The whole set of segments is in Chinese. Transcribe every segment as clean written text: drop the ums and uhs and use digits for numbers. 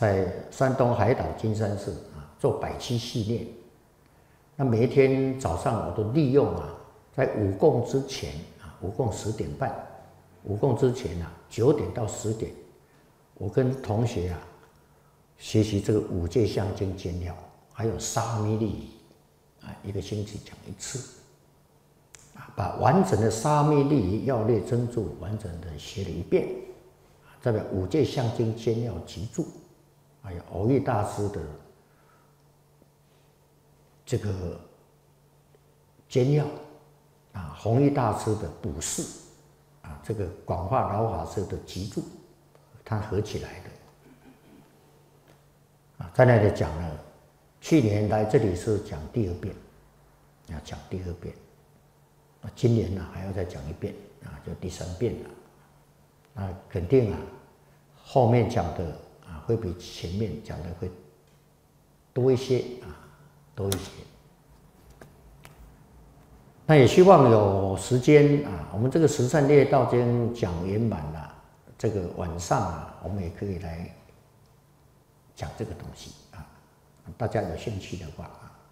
在山东海岛金山寺做百期系列。那每一天早上我都利用在午供之前午供10点半，午供之前9点到10点，我跟同学学习这个5戒相经简要，还有沙弥利仪1个星期讲1次，把完整的沙弥利仪要略真注完整的学了一遍，再把5戒相经简要集注，还有偶益大师的这个简要弘一大师的补释这个广化老法师的集注，它合起来的在那里讲了。去年来这里是讲第2遍，讲第2遍。今年还要再讲1遍就第3遍了。那肯定后面讲的会比前面讲的会多一些多一些。那也希望有时间我们这个十善业道经讲圆满了，这个晚上我们也可以来讲这个东西大家有兴趣的话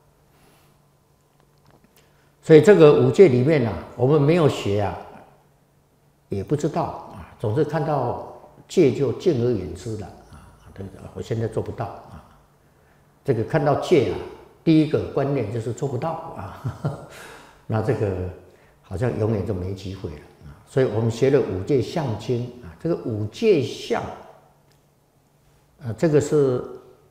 所以这个5戒里面我们没有学也不知道总是看到戒就敬而远之了我现在做不到这个看到戒第一个观念就是做不到那这个好像永远就没机会了所以我们学了5戒相经这个5戒相这个是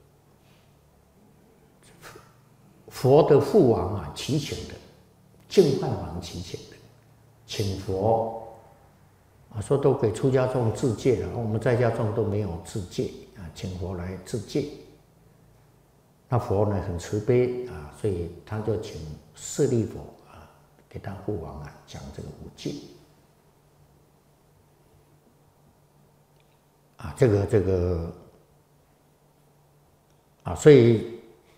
佛的父王祈请的，净饭王祈请的，请佛说都给出家众自戒了，我们在家众都没有自戒请佛来自戒。那佛呢很慈悲所以他就请舍利弗给他父王讲这个5戒这个所以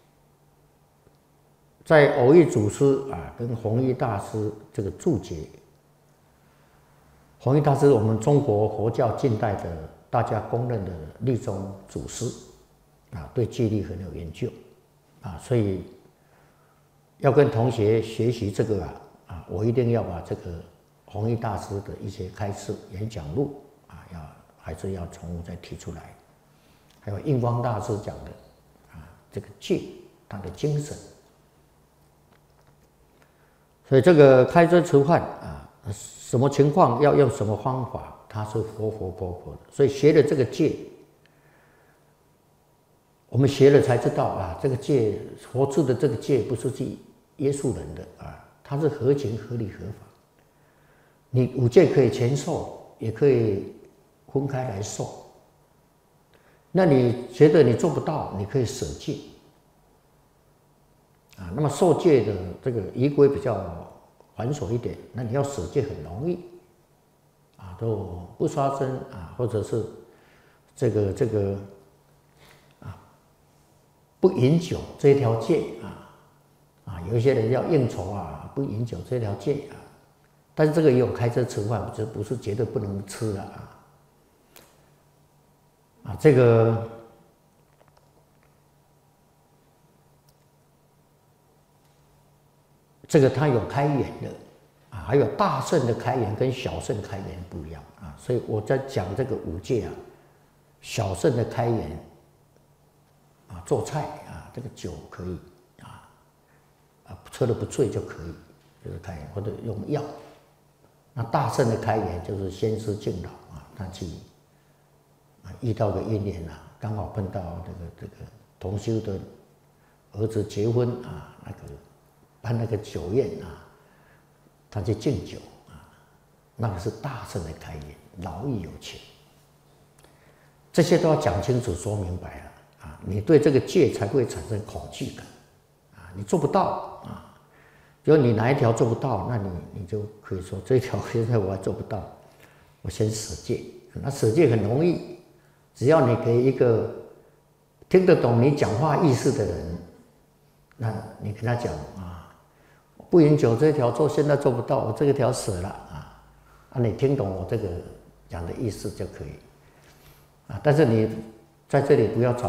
在偶益祖师跟弘一大师这个注解，弘一大师我们中国佛教近代的大家公认的律宗祖师对戒律很有研究所以要跟同学学习这个我一定要把这个弘一大师的一些开示演讲录还是要重复再提出来，还有印光大师讲的这个戒它的精神。所以这个开遮持犯什么情况要用什么方法，它是佛的。所以学了这个戒，我们学了才知道这个戒佛制的这个戒不是去约束人的它是合情合理合法。你5戒可以全受，也可以分开来受。那你觉得你做不到，你可以舍戒那么受戒的这个仪规比较繁琐一点，那你要舍戒很容易都不杀生或者是这个不饮酒这一条戒有一些人要应酬不饮酒这条戒但是这个也有开遮持犯，不是绝对不能吃的这个它有开眼的还有大圣的开眼跟小圣开眼不一样所以我在讲这个5戒小圣的开眼做菜这个酒可以喝得不醉就可以，就是开眼，或者用药。那大圣的开眼就是先师敬老他去遇到个因缘刚好碰到这个同修的儿子结婚办那个酒宴他去敬酒那个是大圣的开眼，老亦有情。这些都要讲清楚说明白了你对这个戒才会产生恐惧感你做不到比如你哪一条做不到，那你就可以说这一条现在我还做不到，我先舍戒。那舍戒很容易，只要你给一个听得懂你讲话意思的人，那你跟他讲不饮酒这条做现在做不到，我这条舍了你听懂我这个讲的意思就可以但是你在这里不要找